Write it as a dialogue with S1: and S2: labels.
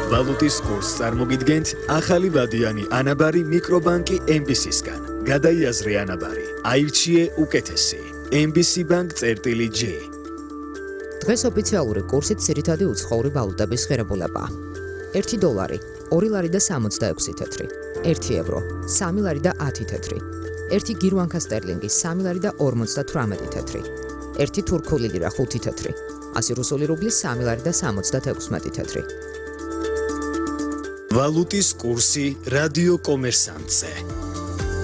S1: ვალუტის კურსს წარმოგიდგენთ ახალი ვადიანი ანაბარი მიკრობანკი MBC-სგან. გადაიაზრე ანაბარი, აირჩიე უკეთესი. MBC Bank-J.
S2: დღეს ოფიციალური კურსით ძირითადი უცხოური ვალუტების ღირებულება. 1 დოლარი, 2 ლარი და 66 თეთრი, 1 ევრო, 3 ლარი და 10 თეთრი, 1 გირვანკა სტერლინგი, 3 ლარი და 58 თეთრი, 1 თურქული ლირა 5 თეთრი, 100 რუსული რუბლი 3 ლარი და 76 თეთრი.
S1: ვალუტის კურსი რადიო კომერსანტზე.